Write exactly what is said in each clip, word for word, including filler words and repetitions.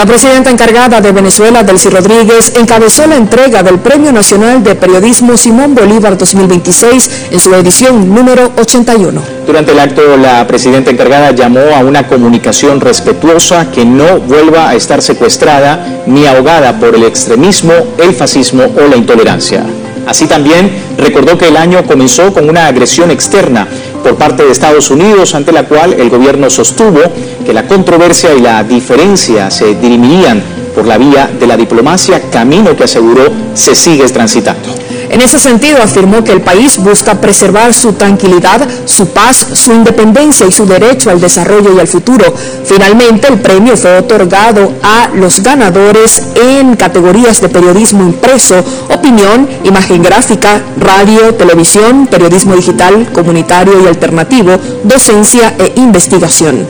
La presidenta encargada de Venezuela, Delcy Rodríguez, encabezó la entrega del Premio Nacional de Periodismo Simón Bolívar dos mil veintiséis en su edición número ochenta y uno. Durante el acto, la presidenta encargada llamó a una comunicación respetuosa que no vuelva a estar secuestrada ni ahogada por el extremismo, el fascismo o la intolerancia. Así también recordó que el año comenzó con una agresión externa por parte de Estados Unidos, ante la cual el gobierno sostuvo que la controversia y la diferencia se dirimirían por la vía de la diplomacia, camino que aseguró se sigue transitando. En ese sentido, afirmó que el país busca preservar su tranquilidad, su paz, su independencia y su derecho al desarrollo y al futuro. Finalmente, el premio fue otorgado a los ganadores en categorías de periodismo impreso, opinión, imagen gráfica, radio, televisión, periodismo digital, comunitario y alternativo, docencia e investigación.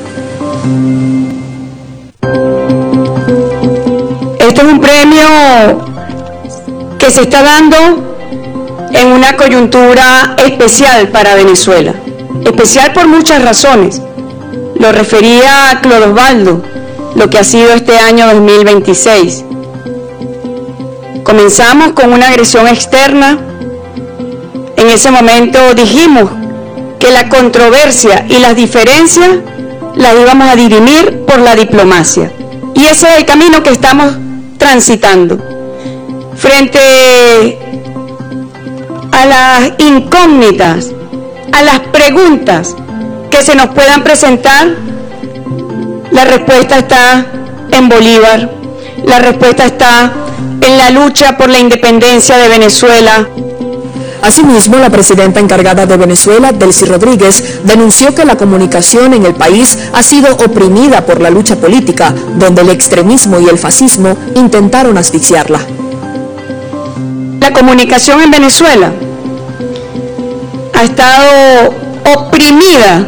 Este es un premio que se está dando en una coyuntura especial para Venezuela, especial por muchas razones. Lo refería a Claudio Osvaldo, lo que ha sido este año dos mil veintiséis. Comenzamos con una agresión externa. En ese momento dijimos que la controversia y las diferencias las íbamos a dirimir por la diplomacia. Y ese es el camino que estamos transitando. Frente a las incógnitas, a las preguntas que se nos puedan presentar, la respuesta está en Bolívar, la respuesta está en la lucha por la independencia de Venezuela. Asimismo, la presidenta encargada de Venezuela, Delcy Rodríguez, denunció que la comunicación en el país ha sido oprimida por la lucha política, donde el extremismo y el fascismo intentaron asfixiarla. La comunicación en Venezuela ha estado oprimida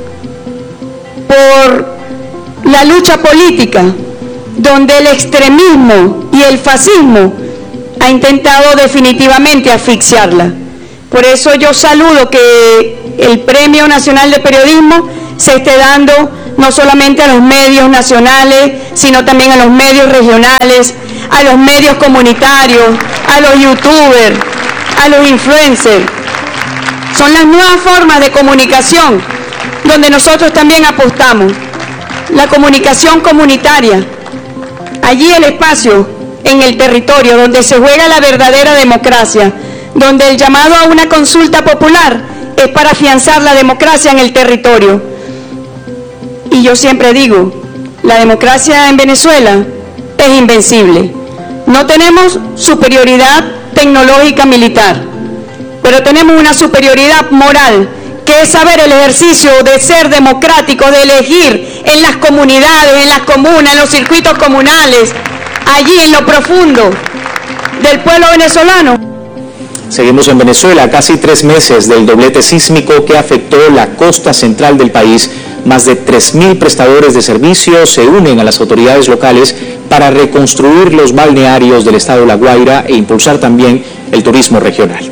por la lucha política, donde el extremismo y el fascismo ha intentado definitivamente asfixiarla. Por eso yo saludo que el Premio Nacional de Periodismo se esté dando no solamente a los medios nacionales, sino también a los medios regionales, a los medios comunitarios, a los youtubers, a los influencers. Son las nuevas formas de comunicación donde nosotros también apostamos. La comunicación comunitaria, allí el espacio en el territorio donde se juega la verdadera democracia, donde el llamado a una consulta popular es para afianzar la democracia en el territorio. Y yo siempre digo, la democracia en Venezuela es invencible. No tenemos superioridad tecnológica militar, pero tenemos una superioridad moral, que es saber el ejercicio de ser democrático, de elegir en las comunidades, en las comunas, en los circuitos comunales, allí en lo profundo del pueblo venezolano. Seguimos en Venezuela, casi tres meses del doblete sísmico que afectó la costa central del país. Más de tres mil prestadores de servicios se unen a las autoridades locales para reconstruir los balnearios del estado de La Guaira e impulsar también el turismo regional.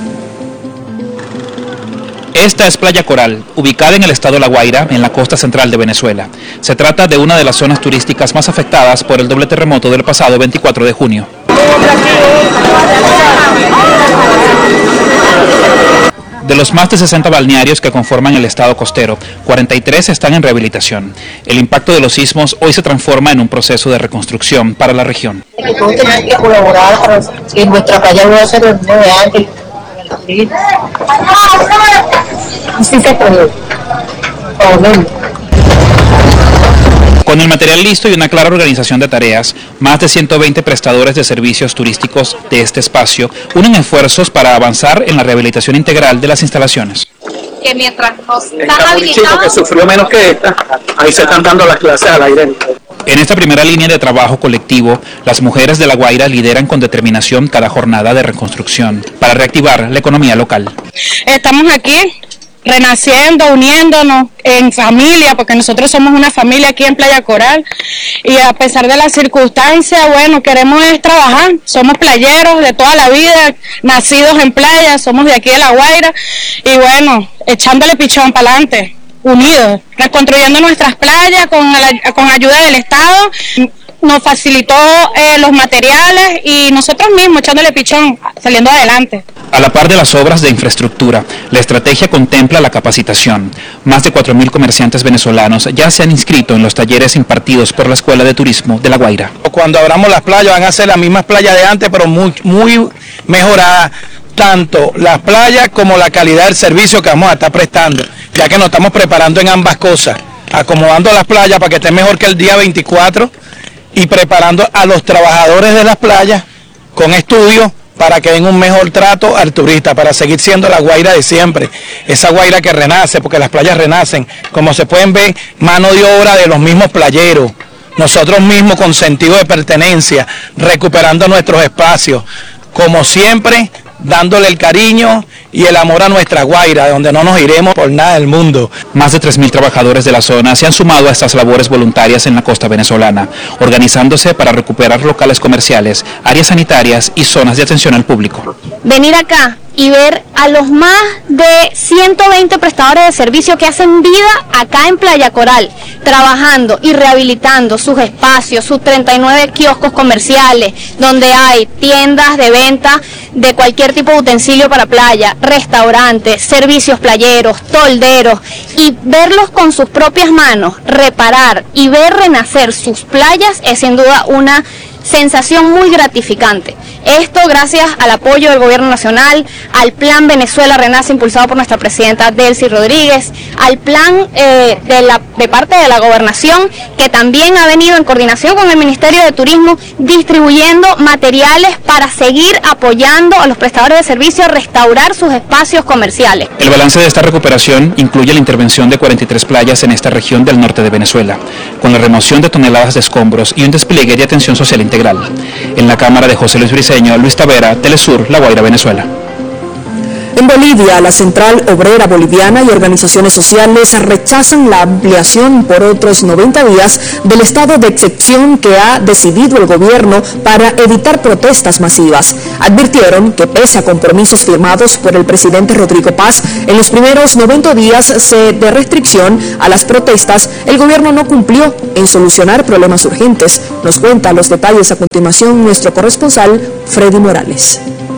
Esta es Playa Coral, ubicada en el estado de La Guaira, en la costa central de Venezuela. Se trata de una de las zonas turísticas más afectadas por el doble terremoto del pasado veinticuatro de junio. De los más de sesenta balnearios que conforman el estado costero, cuarenta y tres están en rehabilitación. El impacto de los sismos hoy se transforma en un proceso de reconstrucción para la región. Todos tenemos que colaborar para que nuestra playa vuelva a ser el mismo de antes. Sí se puede. Con el material listo y una clara organización de tareas, más de ciento veinte prestadores de servicios turísticos de este espacio unen esfuerzos para avanzar en la rehabilitación integral de las instalaciones. Que mientras nos están habilitados, que sufrió menos que esta, ahí se están dando las clases al aire. En esta primera línea de trabajo colectivo, las mujeres de La Guaira lideran con determinación cada jornada de reconstrucción para reactivar la economía local. Estamos aquí renaciendo, uniéndonos en familia, porque nosotros somos una familia aquí en Playa Coral, y a pesar de las circunstancias, bueno, queremos es trabajar, somos playeros de toda la vida, nacidos en playa, somos de aquí de La Guaira, y bueno, echándole pichón para adelante, unidos, reconstruyendo nuestras playas con, la, con ayuda del Estado. nos facilitó eh, los materiales y nosotros mismos echándole pichón, saliendo adelante. A la par de las obras de infraestructura, la estrategia contempla la capacitación. Más de cuatro mil comerciantes venezolanos ya se han inscrito en los talleres impartidos por la Escuela de Turismo de La Guaira. Cuando abramos las playas van a ser las mismas playas de antes, pero muy, muy mejoradas, tanto las playas como la calidad del servicio que vamos a estar prestando, ya que nos estamos preparando en ambas cosas, acomodando las playas para que esté mejor que el día veinticuatro y preparando a los trabajadores de las playas con estudios para que den un mejor trato al turista, para seguir siendo la Guaira de siempre, esa Guaira que renace, porque las playas renacen, como se pueden ver, mano de obra de los mismos playeros, nosotros mismos con sentido de pertenencia, recuperando nuestros espacios, como siempre, dándole el cariño y el amor a nuestra Guaira, de donde no nos iremos por nada del mundo. Más de tres mil trabajadores de la zona se han sumado a estas labores voluntarias en la costa venezolana, organizándose para recuperar locales comerciales, áreas sanitarias y zonas de atención al público. Venir acá y ver a los más de ciento veinte prestadores de servicio que hacen vida acá en Playa Coral, trabajando y rehabilitando sus espacios, sus treinta y nueve kioscos comerciales, donde hay tiendas de venta de cualquier tipo de utensilio para playa, restaurantes, servicios playeros, tolderos, y verlos con sus propias manos, reparar y ver renacer sus playas es sin duda una sensación muy gratificante. Esto gracias al apoyo del Gobierno Nacional, al Plan Venezuela Renace impulsado por nuestra presidenta Delcy Rodríguez, al plan eh, de, la, de parte de la Gobernación, que también ha venido en coordinación con el Ministerio de Turismo distribuyendo materiales para seguir apoyando a los prestadores de servicios a restaurar sus espacios comerciales. El balance de esta recuperación incluye la intervención de cuarenta y tres playas en esta región del norte de Venezuela, con la remoción de toneladas de escombros y un despliegue de atención social integral. En la cámara de José Luis Briceño, Luis Tavera, Telesur, La Guaira, Venezuela. En Bolivia, la Central Obrera Boliviana y organizaciones sociales rechazan la ampliación por otros noventa días del estado de excepción que ha decidido el gobierno para evitar protestas masivas. Advirtieron que pese a compromisos firmados por el presidente Rodrigo Paz, en los primeros noventa días de restricción a las protestas, el gobierno no cumplió en solucionar problemas urgentes. Nos cuenta los detalles a continuación nuestro corresponsal Freddy Morales.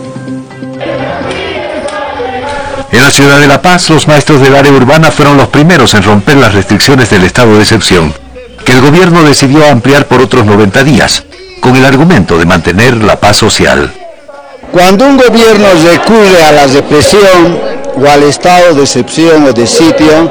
En la ciudad de La Paz, los maestros del área urbana fueron los primeros en romper las restricciones del estado de excepción, que el gobierno decidió ampliar por otros noventa días, con el argumento de mantener la paz social. Cuando un gobierno recurre a la represión o al estado de excepción o de sitio,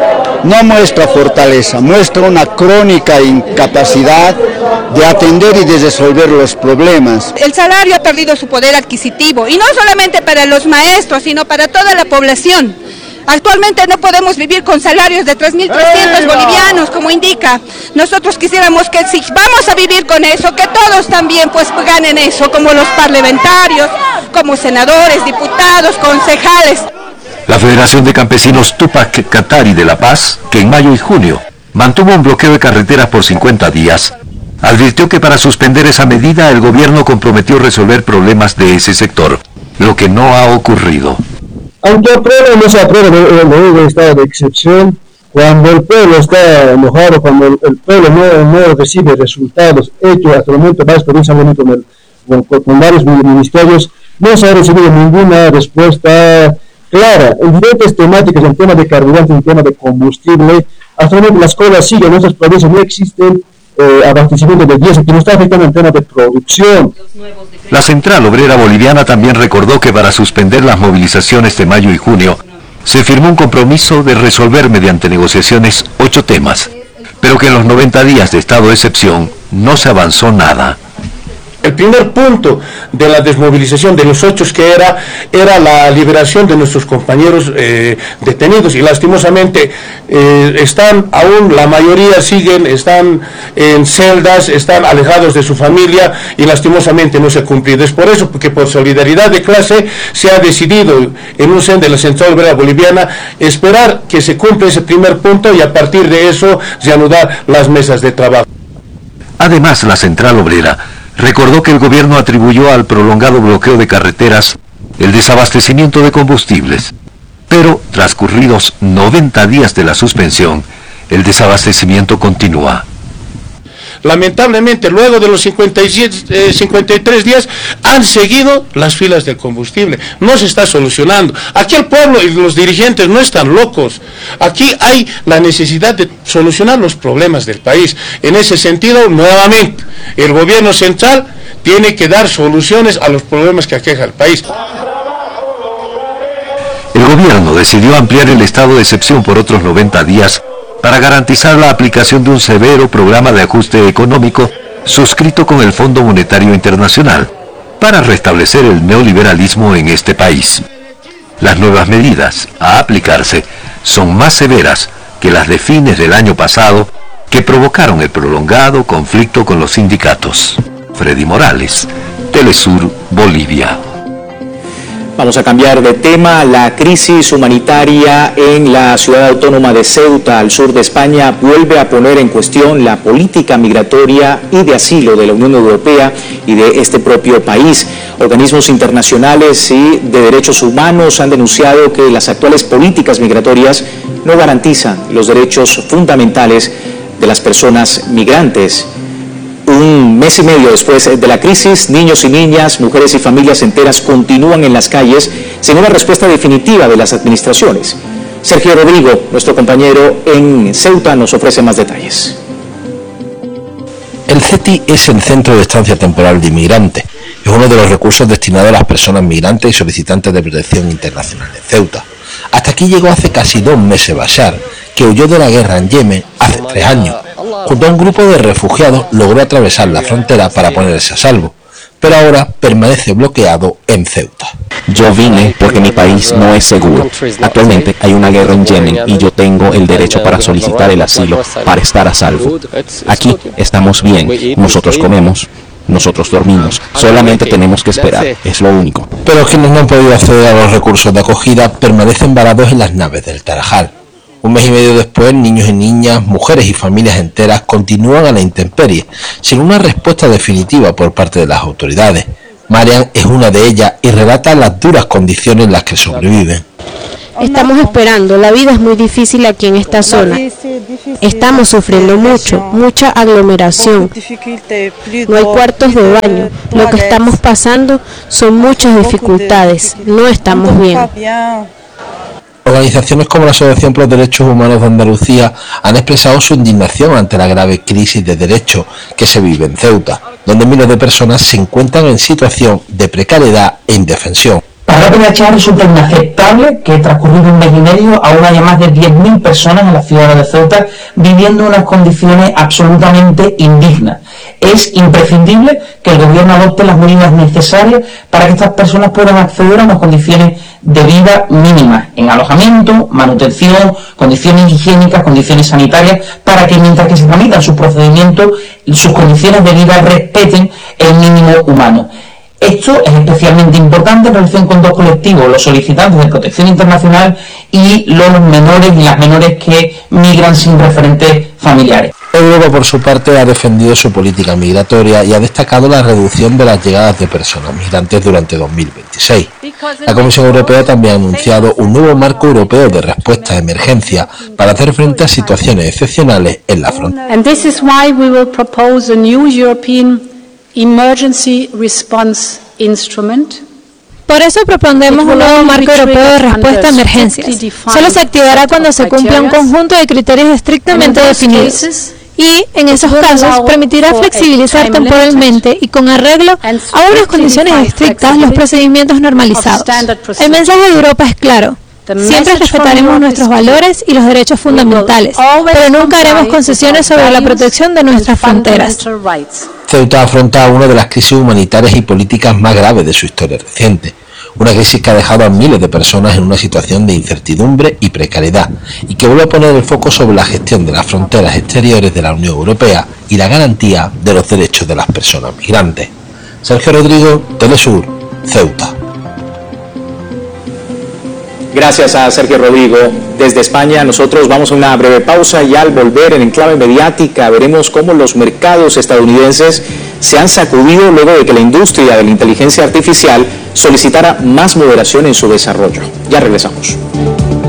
no muestra fortaleza, muestra una crónica incapacidad de atender y de resolver los problemas. El salario ha perdido su poder adquisitivo, y no solamente para los maestros, sino para toda la población. Actualmente no podemos vivir con salarios de tres mil trescientos bolivianos, como indica. Nosotros quisiéramos que si vamos a vivir con eso, que todos también pues ganen eso, como los parlamentarios, como senadores, diputados, concejales. La Federación de Campesinos Tupac Katari de La Paz, que en mayo y junio mantuvo un bloqueo de carreteras por cincuenta días, advirtió que para suspender esa medida el gobierno comprometió resolver problemas de ese sector, lo que no ha ocurrido. Aunque aprueba o no se aprueba el nuevo estado de excepción, cuando el pueblo está enojado, cuando el, el pueblo no, no recibe resultados hechos hasta el momento, más por un salamiento con, con, con varios ministerios, no se ha recibido ninguna respuesta clara en diferentes temáticas, en tema de carburante, en tema de combustible. Hasta el momento las colas siguen, en nuestras provincias no existen eh, abastecimiento de diésel, que nos está afectando en tema de producción. La Central Obrera Boliviana también recordó que para suspender las movilizaciones de mayo y junio, se firmó un compromiso de resolver mediante negociaciones ocho temas, pero que en los noventa días de estado de excepción no se avanzó nada. El primer punto de la desmovilización de los ocho que era, era la liberación de nuestros compañeros eh, detenidos, y lastimosamente eh, están aún, la mayoría siguen, están en celdas, están alejados de su familia, y lastimosamente no se ha cumplido. Es por eso que por solidaridad de clase se ha decidido en un seno de la Central Obrera Boliviana esperar que se cumpla ese primer punto y a partir de eso reanudar las mesas de trabajo. Además, la Central Obrera recordó que el gobierno atribuyó al prolongado bloqueo de carreteras el desabastecimiento de combustibles, pero transcurridos noventa días de la suspensión, el desabastecimiento continúa. lamentablemente luego de los cincuenta y siete, eh, cincuenta y tres días han seguido las filas del combustible. No se está solucionando. Aquí el pueblo y los dirigentes no están locos. Aquí hay la necesidad de solucionar los problemas del país. En ese sentido, nuevamente, el gobierno central tiene que dar soluciones a los problemas que aqueja al país. El gobierno decidió ampliar el estado de excepción por otros noventa días para garantizar la aplicación de un severo programa de ajuste económico suscrito con el Fondo Monetario Internacional para restablecer el neoliberalismo en este país. Las nuevas medidas a aplicarse son más severas que las de fines del año pasado que provocaron el prolongado conflicto con los sindicatos. Freddy Morales, Telesur, Bolivia. Vamos a cambiar de tema. La crisis humanitaria en la ciudad autónoma de Ceuta, al sur de España, vuelve a poner en cuestión la política migratoria y de asilo de la Unión Europea y de este propio país. Organismos internacionales y de derechos humanos han denunciado que las actuales políticas migratorias no garantizan los derechos fundamentales de las personas migrantes. Un mes y medio después de la crisis, niños y niñas, mujeres y familias enteras continúan en las calles sin una respuesta definitiva de las administraciones. Sergio Rodrigo, nuestro compañero en Ceuta, nos ofrece más detalles. El C E T I es el Centro de Estancia Temporal de Inmigrantes. Es uno de los recursos destinados a las personas migrantes y solicitantes de protección internacional en Ceuta. Hasta aquí llegó hace casi dos meses Bashar, que huyó de la guerra en Yemen hace tres años. Junto a un grupo de refugiados logró atravesar la frontera para ponerse a salvo, pero ahora permanece bloqueado en Ceuta. Yo vine porque mi país no es seguro. Actualmente hay una guerra en Yemen y yo tengo el derecho para solicitar el asilo para estar a salvo. Aquí estamos bien, nosotros comemos, nosotros dormimos, solamente tenemos que esperar, es lo único. Pero quienes no han podido acceder a los recursos de acogida permanecen varados en las naves del Tarajal. Un mes y medio después, niños y niñas, mujeres y familias enteras continúan a la intemperie, sin una respuesta definitiva por parte de las autoridades. Marian es una de ellas y relata las duras condiciones en las que sobreviven. Estamos esperando, la vida es muy difícil aquí en esta zona. Estamos sufriendo mucho, mucha aglomeración. No hay cuartos de baño. Lo que estamos pasando son muchas dificultades. No estamos bien. Organizaciones como la Asociación por los Derechos Humanos de Andalucía han expresado su indignación ante la grave crisis de derechos que se vive en Ceuta, donde miles de personas se encuentran en situación de precariedad e indefensión. Para la P N H A resulta inaceptable que transcurrido un mes y medio aún haya más de diez mil personas en la ciudad de Ceuta viviendo en unas condiciones absolutamente indignas. Es imprescindible que el gobierno adopte las medidas necesarias para que estas personas puedan acceder a unas condiciones de vida mínimas, en alojamiento, manutención, condiciones higiénicas, condiciones sanitarias, para que mientras que se tramitan sus procedimientos, sus condiciones de vida respeten el mínimo humano. Esto es especialmente importante en relación con dos colectivos, los solicitantes de protección internacional y los menores y las menores que migran sin referentes familiares. Europa, por su parte, ha defendido su política migratoria y ha destacado la reducción de las llegadas de personas migrantes durante dos mil veintiséis. La Comisión Europea también ha anunciado un nuevo marco europeo de respuesta a emergencia para hacer frente a situaciones excepcionales en la frontera. And this is why we will propose a new European Emergency Response Instrument. Por eso propondremos un nuevo marco europeo de respuesta a emergencias. Solo se activará cuando se cumpla un conjunto de criterios estrictamente definidos. Y, en esos casos, permitirá flexibilizar temporalmente y con arreglo a unas condiciones estrictas los procedimientos normalizados. El mensaje de Europa es claro. Siempre respetaremos nuestros valores y los derechos fundamentales, pero nunca haremos concesiones sobre la protección de nuestras fronteras. Ceuta afronta una de las crisis humanitarias y políticas más graves de su historia reciente. Una crisis que ha dejado a miles de personas en una situación de incertidumbre y precariedad, y que vuelve a poner el foco sobre la gestión de las fronteras exteriores de la Unión Europea y la garantía de los derechos de las personas migrantes. Sergio Rodrigo, Telesur, Ceuta. Gracias a Sergio Rodrigo. Desde España nosotros vamos a una breve pausa y al volver en Enclave Mediática veremos cómo los mercados estadounidenses se han sacudido luego de que la industria de la inteligencia artificial solicitara más moderación en su desarrollo. Ya regresamos.